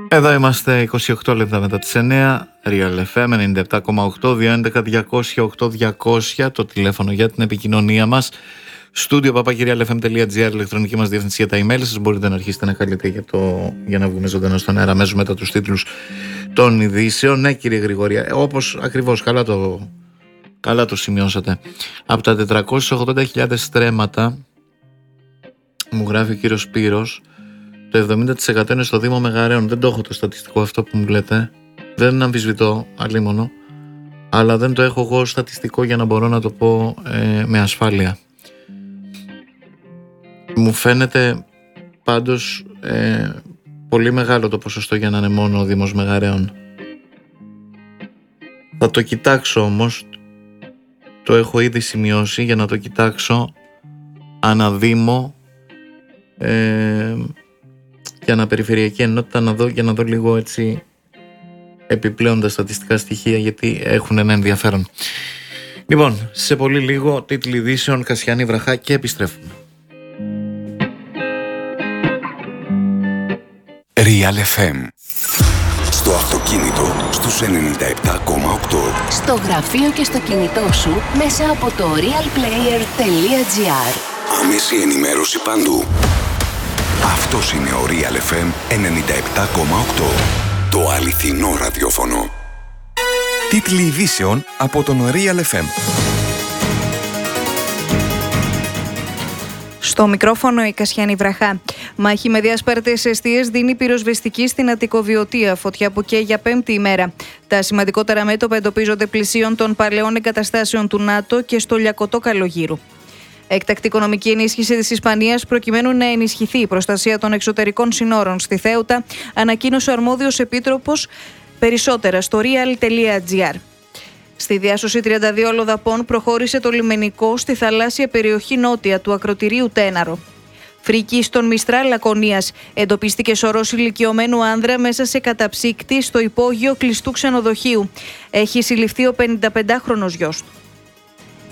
Εδώ είμαστε 28 λεπτά μετά τις 9, Real FM 97,8, 211-200-8200, το τηλέφωνο για την επικοινωνία μας. Στούντιο papakirialfm.gr, ηλεκτρονική μας διεύθυνση για τα email σας. Μπορείτε να αρχίσετε να καλείτε για να βγούμε ζωντανά στον αέρα αμέσως μετά τους τίτλους των ειδήσεων. Ναι, κύριε Γρηγορία, όπως ακριβώς καλά το σημειώσατε. Από τα 480.000 στρέμματα, μου γράφει ο κύριος Σπύρος, το 70% είναι στο Δήμο Μεγαρέων. Δεν το έχω το στατιστικό αυτό που μου λέτε. Δεν αμφισβητώ, αλίμονο. Αλλά δεν το έχω εγώ στατιστικό για να μπορώ να το πω με ασφάλεια. Μου φαίνεται πάντως πολύ μεγάλο το ποσοστό για να είναι μόνο ο Δήμος Μεγαρέων. Θα το κοιτάξω όμως. Το έχω ήδη σημειώσει για να το κοιτάξω αναδήμο και αναπεριφερειακή ενότητα για να δω λίγο έτσι επιπλέον τα στατιστικά στοιχεία, γιατί έχουν ένα ενδιαφέρον. Λοιπόν, σε πολύ λίγο τίτλοι ειδήσεων, Κασιάνη Βραχά, και επιστρέφουμε. Real FM. Στο αυτοκίνητο στους 97,8. Στο γραφείο και στο κινητό σου μέσα από το realplayer.gr. Άμεση ενημέρωση παντού. Αυτός είναι ο Real FM 97,8. Το αληθινό ραδιόφωνο. Τίτλοι ειδήσεων από τον Real FM. Στο μικρόφωνο η Κασιάνη Βραχά. Μάχη με διάσπαρτες εστίες δίνει πυροσβεστική στην Αττικοβιωτία, φωτιά που καίει για 5η ημέρα. Τα σημαντικότερα μέτωπα εντοπίζονται πλησίων των παλαιών εγκαταστάσεων του ΝΑΤΟ και στο Λιακωτό Καλογύρου. Έκτακτη οικονομική ενίσχυση της Ισπανίας προκειμένου να ενισχυθεί η προστασία των εξωτερικών συνόρων στη Θέουτα, ανακοίνωσε ο αρμόδιος επίτροπος. Περισσότερα στο real.gr. Στη διάσωση 32 λοδαπών προχώρησε το λιμενικό στη θαλάσσια περιοχή νότια του ακροτηρίου Τέναρο. Φρίκη στον Μιστράλ Λακωνίας. Εντοπίστηκε σωρός ηλικιωμένου άνδρα μέσα σε καταψύκτη στο υπόγειο κλειστού ξενοδοχείου. Έχει συλληφθεί ο 55χρονος γιος του.